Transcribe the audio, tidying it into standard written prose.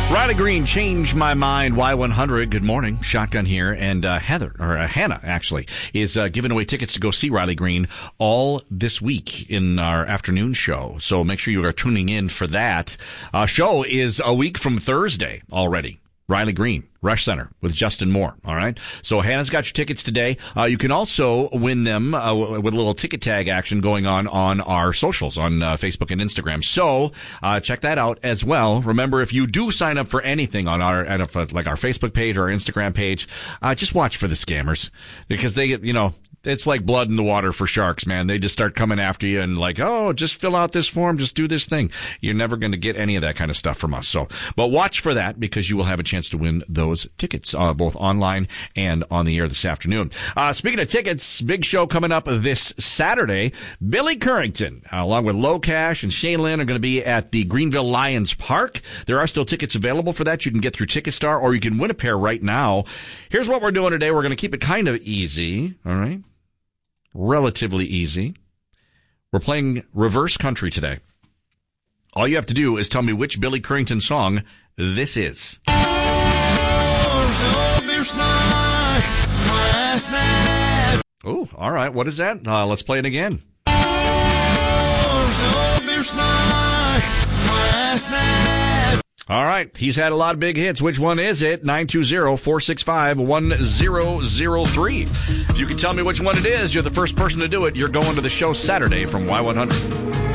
Riley Green, Change My Mind, Y100. Good morning. Shotgun here. And Hannah, actually, is giving away tickets to go see Riley Green all this week in our afternoon show. So make sure you are tuning in for that. Show is a week from Thursday already. Riley Green, Rush Center with Justin Moore. All right. So Hannah's got your tickets today. You can also win them with a little ticket tag action going on our socials on Facebook and Instagram. So check that out as well. Remember, if you do sign up for anything on our Facebook page or our Instagram page, just watch for the scammers, because they get, it's like blood in the water for sharks, man. They just start coming after you and like, oh, just fill out this form, just do this thing. You're never going to get any of that kind of stuff from us. So, but watch for that, because you will have a chance to win those tickets, both online and on the air this afternoon. Speaking of tickets, big show coming up this Saturday. Billy Currington, along with Low Cash and Shane Lynn, are going to be at the Greenville Lions Park. There are still tickets available for that. You can get through Ticketstar, or you can win a pair right now. Here's what we're doing today. We're going to keep it kind of easy. All right. Relatively easy. We're playing reverse country today. All you have to do is tell me which Billy Currington song this is. Oh, all right. What is that? Let's play it again. All right. He's had a lot of big hits. Which one is it? 920-465-1003. If you can tell me which one it is, you're the first person to do it. You're going to the show Saturday from Y100.